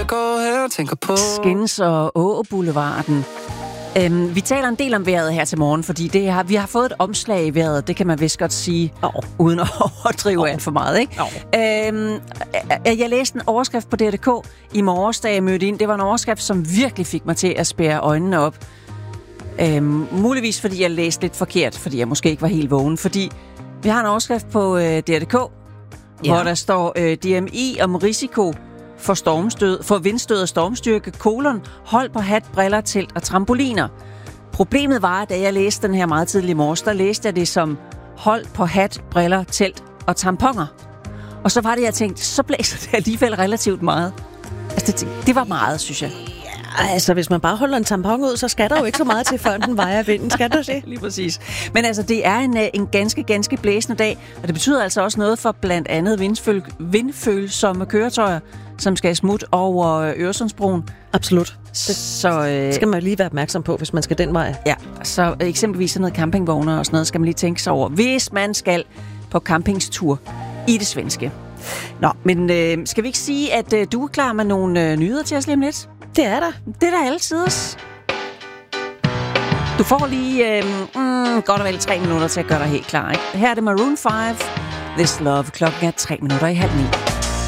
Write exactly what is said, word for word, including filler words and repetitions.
går her og tænker på Skins og Åboulevarden. Øhm, vi taler en del om vejret her til morgen, fordi det har, vi har fået et omslag i vejret, det kan man vist godt sige, oh. uden at overdrive oh. alt for meget, ikke? Oh. Øhm, jeg læste en overskrift på D R K i morges, da jeg mødte ind. Det var en overskrift, som virkelig fik mig til at spærre øjnene op. Øhm, muligvis fordi jeg læste lidt forkert, fordi jeg måske ikke var helt vågen, fordi vi har en overskrift på øh, D R K, ja. hvor der står øh, D M I om risiko for stormstød, for vindstød og stormstyrke, kolon, hold på hat, briller, telt og trampoliner. Problemet var, da jeg læste den her meget tidlig i morges, der læste jeg det som hold på hat, briller, telt og tamponer. Og så var det, jeg tænkte, så blæser det alligevel relativt meget. Altså, det, det var meget, synes jeg. Ja, altså, hvis man bare holder en tampon ud, så skal der jo ikke så meget til, før den vejer vinden. Skal der det? Lige præcis. Men altså, det er en, en ganske, ganske blæsende dag, og det betyder altså også noget for blandt andet vindføl- vindfølsomme køretøjer, som skal smutte over Øresundsbroen. Absolut. Det så, øh, skal man lige være opmærksom på, hvis man skal den vej. Ja, så eksempelvis sådan noget campingvogner og sådan noget, skal man lige tænke sig over, hvis man skal på campingstur i det svenske. Nå, men øh, skal vi ikke sige, at øh, du er klar med nogle øh, nyheder til os lige om lidt? Det er der. Det er der altid. Du får lige øh, mm, godt og vel tre minutter til at gøre dig helt klar, ikke? Her er det Maroon five. This Love. Klokken er tre minutter i halv ni.